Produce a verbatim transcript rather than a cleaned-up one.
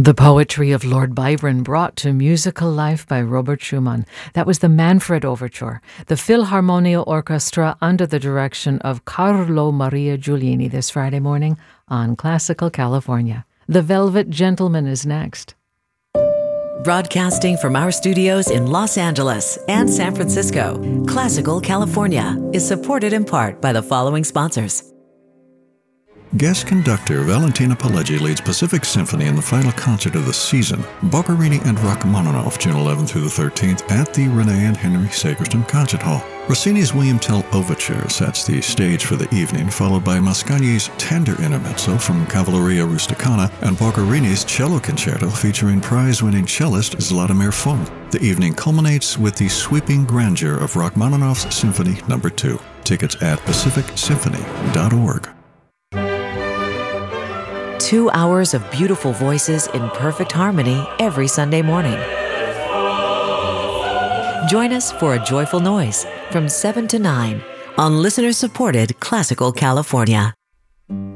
The poetry of Lord Byron brought to musical life by Robert Schumann. That was the Manfred Overture, the Philharmonia Orchestra under the direction of Carlo Maria Giulini this Friday morning on Classical California. The Velvet Gentleman is next. Broadcasting from our studios in Los Angeles and San Francisco, Classical California is supported in part by the following sponsors. Guest conductor Valentina Pileggi leads Pacific Symphony in the final concert of the season, Boccherini and Rachmaninoff, June eleventh through the thirteenth at the Renee and Henry Sagerston Concert Hall. Rossini's William Tell Overture sets the stage for the evening, followed by Mascagni's Tender Intermezzo from Cavalleria Rusticana and Boccherini's Cello Concerto featuring prize-winning cellist Zlatomir Fung. The evening culminates with the sweeping grandeur of Rachmaninoff's Symphony Number two. Tickets at pacific symphony dot org. Two hours of beautiful voices in perfect harmony every Sunday morning. Join us for A Joyful Noise from seven to nine on listener-supported Classical California.